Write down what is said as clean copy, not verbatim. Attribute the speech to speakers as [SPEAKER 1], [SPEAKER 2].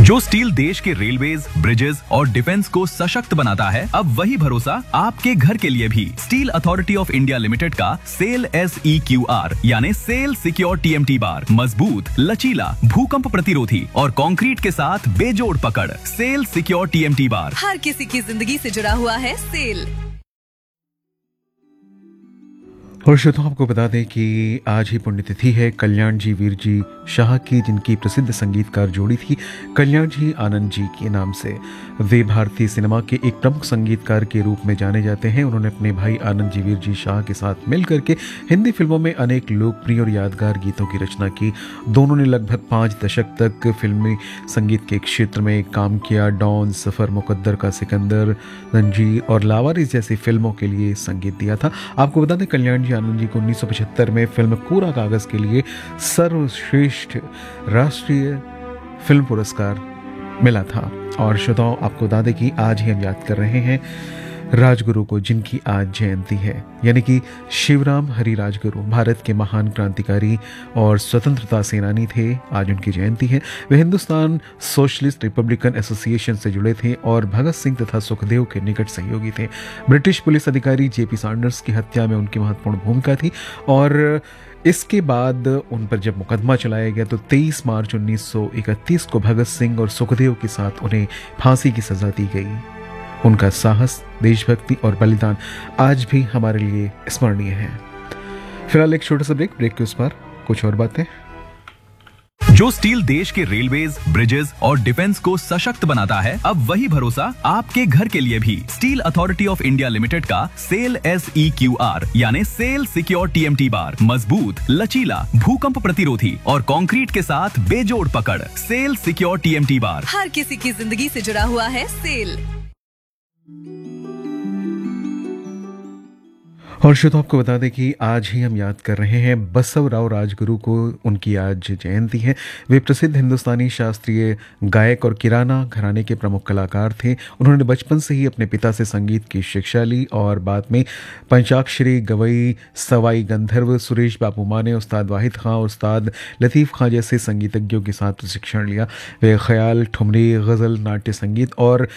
[SPEAKER 1] जो स्टील देश के रेलवेज, ब्रिजेस और डिफेंस को सशक्त बनाता है, अब वही भरोसा आपके घर के लिए भी। Steel authority of India limited का सेल SEQR यानी सेल सिक्योर TMT बार मजबूत, लचीला, भूकंप प्रतिरोधी और कंक्रीट के साथ बेजोड़ पकड़। सेल सिक्योर TMT बार
[SPEAKER 2] हर किसी की जिंदगी से जुड़ा हुआ है सेल।
[SPEAKER 3] और श्रोताओं, आपको बता दें कि आज ही पुण्यतिथि है कल्याण जी वीर जी शाह की, जिनकी प्रसिद्ध संगीतकार जोड़ी थी कल्याण जी आनंद जी के नाम से। वे भारतीय सिनेमा के एक प्रमुख संगीतकार के रूप में जाने जाते हैं। उन्होंने अपने भाई आनंद जी वीर जी शाह के साथ मिल करके हिंदी फिल्मों में अनेक लोकप्रिय और यादगार गीतों की रचना की। दोनों ने लगभग 5 दशक तक फिल्मी संगीत के क्षेत्र में काम किया। डॉन, सफ़र, मुकद्दर का सिकंदर, जंजीर और लावारिस जैसी फिल्मों के लिए संगीत दिया था। आपको बता दें कल्याण जी आनंद जी को 1975 में फिल्म कोरा कागज के लिए सर्वश्रेष्ठ राष्ट्रीय फिल्म पुरस्कार मिला था। और श्रोताओं, आपको बता दें कि आज ही हम याद कर रहे हैं राजगुरु को, जिनकी आज जयंती है, यानी कि शिवराम हरि राजगुरु भारत के महान क्रांतिकारी और स्वतंत्रता सेनानी थे। आज उनकी जयंती है। वे हिंदुस्तान सोशलिस्ट रिपब्लिकन एसोसिएशन से जुड़े थे और भगत सिंह तथा सुखदेव के निकट सहयोगी थे। ब्रिटिश पुलिस अधिकारी JP सैंडर्स की हत्या में उनकी महत्वपूर्ण भूमिका थी और इसके बाद उन पर जब मुकदमा चलाया गया तो 23 मार्च 1931 को भगत सिंह और सुखदेव के साथ उन्हें फांसी की सजा दी गई। उनका साहस, देशभक्ति और बलिदान आज भी हमारे लिए स्मरणीय है। फिलहाल एक छोटा सा ब्रेक के उस पर कुछ और बातें।
[SPEAKER 1] जो स्टील देश के रेलवेज, ब्रिजेस और डिफेंस को सशक्त बनाता है, अब वही भरोसा आपके घर के लिए भी। Steel authority of India limited का सेल SEQR यानी सेल सिक्योर TMT बार मजबूत, लचीला, भूकंप प्रतिरोधी और कंक्रीट के साथ बेजोड़ पकड़। सेल सिक्योर TMT बार
[SPEAKER 2] हर किसी की जिंदगी से जुड़ा हुआ है सेल।
[SPEAKER 3] और श्रोताओं, आपको बता दें कि आज ही हम याद कर रहे हैं बसवराव राजगुरु को। उनकी आज जयंती है। वे प्रसिद्ध हिंदुस्तानी शास्त्रीय गायक और किराना घराने के प्रमुख कलाकार थे। उन्होंने बचपन से ही अपने पिता से संगीत की शिक्षा ली और बाद में पंचाक्षरी, गवई, सवाई गंधर्व, सुरेश बाबू माने, उस्ताद वाहिद खां, उस्ताद लतीफ़ खां जैसे संगीतज्ञों के साथ प्रशिक्षण लिया। वे ख्याल, ठुमरी, गज़ल, नाट्य संगीत और